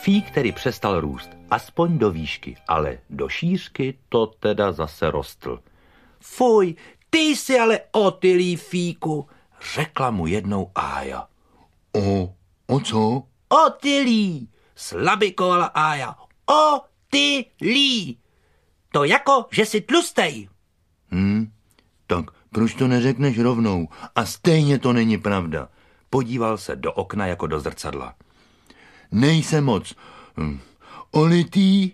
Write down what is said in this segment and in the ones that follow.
Fík tedy přestal růst, aspoň do výšky, ale do šířky to teda zase rostl. Fuj, ty jsi ale otylý, Fíku, řekla mu jednou Ája. O co? Otylý, slabikovala Ája. Otylý. To jako, že jsi tlustej. Tak proč to neřekneš rovnou? A stejně to není pravda. Podíval se do okna jako do zrcadla. Nejsem moc olitý,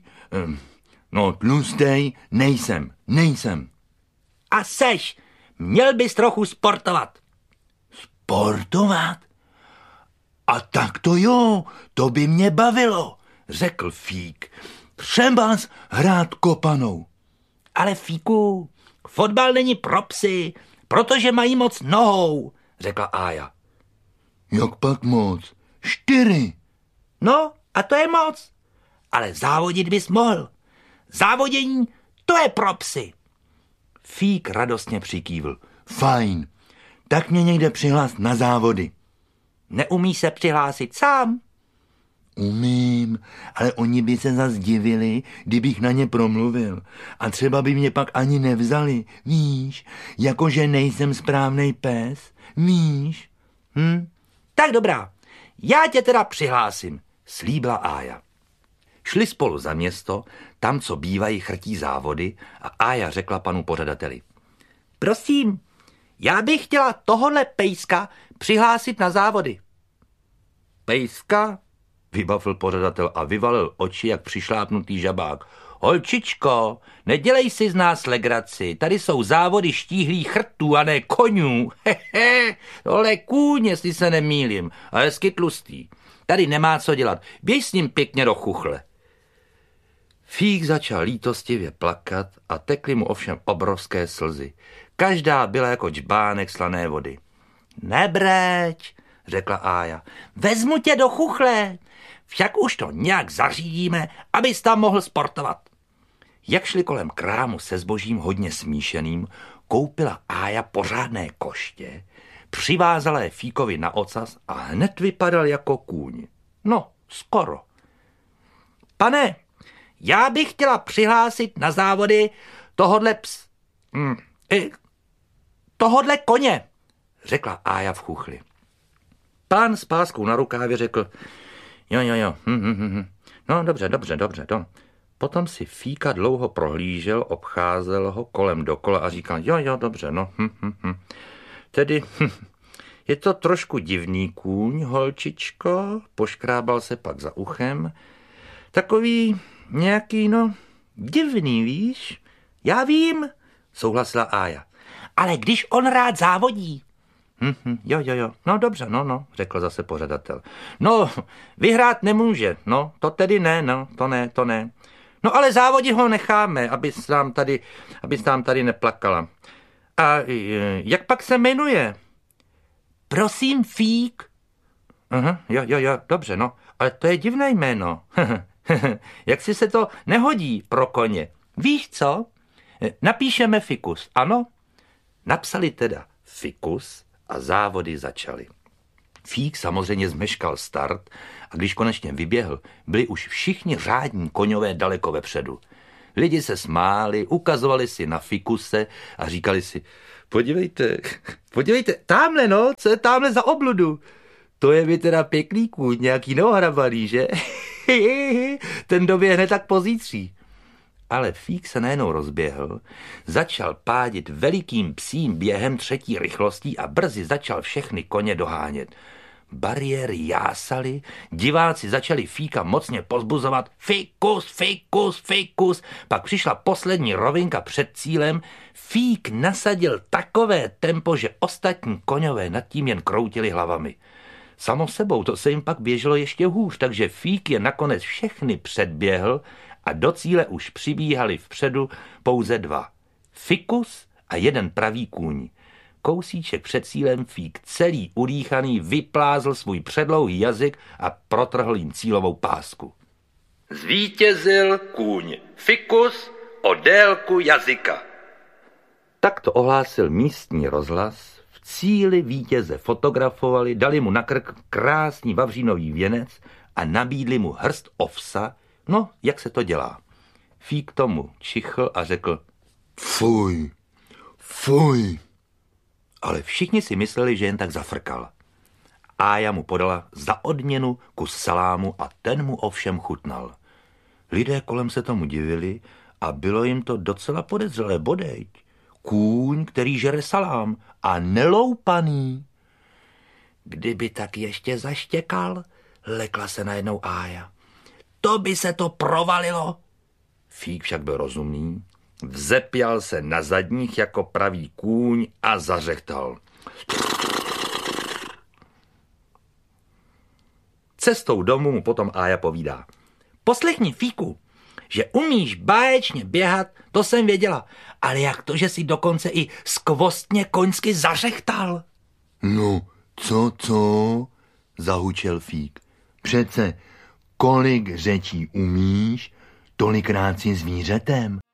tlustej, nejsem. A seš, měl bys trochu sportovat. Sportovat? A tak to jo, to by mě bavilo, řekl Fík. Třebas hrát kopanou. Ale Fíku, fotbal není pro psy, protože mají moc nohou, řekla Ája. Jak pak moc? 4. No, a to je moc. Ale závodit bys mohl. Závodění, to je pro psy. Fík radostně přikývl. Fajn, tak mě někde přihlás na závody. Neumíš se přihlásit sám? Umím, ale oni by se zas divili, kdybych na ně promluvil. A třeba by mě pak ani nevzali, víš, jakože nejsem správnej pes, víš. Tak dobrá, já tě teda přihlásím, slíbila Ája. Šli spolu za město, tam, co bývají chrtí závody, a Ája řekla panu pořadateli. Prosím, já bych chtěla tohohle pejska přihlásit na závody. Pejska? Vybavil pořadatel a vyvalil oči, jak přišlápnutý žabák. Holčičko, nedělej si z nás legraci, tady jsou závody štíhlých chrtů a ne konňů. Tohle kůň, jestli se nemýlím, a hezky tlustý. Tady nemá co dělat, běž s ním pěkně do chuchle. Fík začal lítostivě plakat a tekly mu ovšem obrovské slzy. Každá byla jako džbánek slané vody. Nebreč, řekla Ája, vezmu tě do chuchle, však už to nějak zařídíme, abys tam mohl sportovat. Jak šli kolem krámu se zbožím hodně smíšeným, koupila Ája pořádné koště, přivázala je Fíkovi na ocas a hned vypadal jako kůň. No, skoro. Pane, já bych chtěla přihlásit na závody tohodle koně, řekla Ája v chuchli. Pán s páskou na rukávě řekl, jo, no dobře. Potom si Fíka dlouho prohlížel, obcházel ho kolem dokola a říkal, jo, dobře, no. Tedy je to trošku divný kůň, holčičko, poškrábal se pak za uchem. Takový nějaký, divný, víš? Já vím, souhlasila Ája. Ale když on rád závodí. Jo, no dobře, no, řekl zase pořadatel. No, vyhrát nemůže, no, to tedy ne, no, to ne. No ale závodit ho necháme, abys nám tady neplakala. A jak pak se jmenuje? Prosím, Fík. Jo, dobře, no, ale to je divné jméno. Jak si se to nehodí pro koně. Víš co? Napíšeme Fikus, ano? Napsali teda Fikus a závody začaly. Fík samozřejmě zmeškal start a když konečně vyběhl, byli už všichni řádní koňové daleko vepředu. Lidi se smáli, ukazovali si na Fikuse a říkali si, podívejte, tamhle, co je tamhle za obludu? To je mi teda pěkný kůň, nějaký neohrabaný, že? Ten doběhne tak pozítří. Ale Fík se najednou rozběhl, začal pádit velikým psím během 3. rychlostí a brzy začal všechny koně dohánět. Bariéry jásaly, diváci začali Fíka mocně pozbuzovat. Fikus. Pak přišla poslední rovinka před cílem. Fík nasadil takové tempo, že ostatní koňové nad tím jen kroutili hlavami. Samo sebou to se jim pak běželo ještě hůř, takže Fík je nakonec všechny předběhl a do cíle už přibíhali vpředu pouze 2. Fikus a 1 pravý kůň. Kousíček před cílem Fík celý udýchaný vyplázl svůj předlouhý jazyk a protrhl jim cílovou pásku. Zvítězil kůň Fikus o délku jazyka. Tak to ohlásil místní rozhlas, v cíli vítěze fotografovali, dali mu na krk krásný vavřínový věnec a nabídli mu hrst ovsa, no, jak se to dělá. Fík tomu čichl a řekl: Fuj, fuj. Ale všichni si mysleli, že jen tak zafrkal. Ája mu podala za odměnu kus salámu a ten mu ovšem chutnal. Lidé kolem se tomu divili a bylo jim to docela podezřelé, bodejť. Kůň, který žere salám a neloupaný. Kdyby tak ještě zaštěkal, lekla se najednou Ája. To by se to provalilo. Fík však byl rozumný, vzepěl se na zadních jako pravý kůň a zařechtal. Cestou domů mu potom Ája povídá: Poslechni, Fíku, že umíš báječně běhat, to jsem věděla, ale jak to, že jsi dokonce i skvostně koňsky zařechtal? No, co? Zahučel Fík. Přece, kolik řečí umíš, tolikrát si zvířetem.